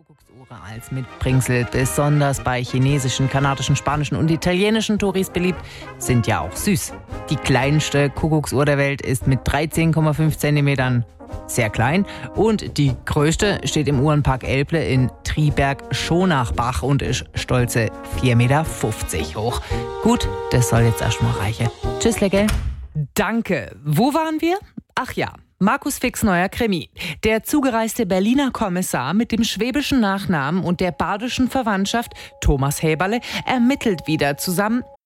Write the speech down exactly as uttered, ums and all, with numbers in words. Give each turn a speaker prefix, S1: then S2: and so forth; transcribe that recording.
S1: Kuckucksuhre als Mitbringsel, besonders bei chinesischen, kanadischen, spanischen und italienischen Touris beliebt, sind ja auch süß. Die kleinste Kuckucksuhr der Welt ist mit dreizehn Komma fünf Zentimetern sehr klein und die größte steht im Uhrenpark Elble in Triberg-Schonachbach und ist stolze vier Komma fünfzig Meter hoch. Gut, das soll jetzt erstmal reichen. Tschüss, Leckel.
S2: Danke. Wo waren wir? Ach ja. Markus Fix neuer Krimi. Der zugereiste Berliner Kommissar mit dem schwäbischen Nachnamen und der badischen Verwandtschaft, Thomas Häberle, ermittelt wieder zusammen